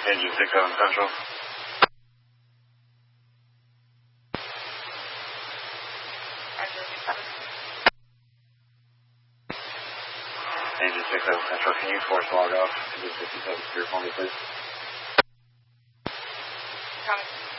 Engine 67 Central. Engine 67 Central, can you force log off Engine 57 Secure for me, please? Coming.